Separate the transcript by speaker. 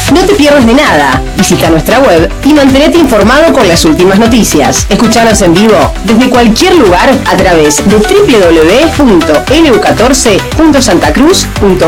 Speaker 1: No te pierdas de nada. Visita nuestra web y mantenete informado con las últimas noticias. Escuchanos en vivo desde cualquier lugar a través de www.lu14.santacruz.com.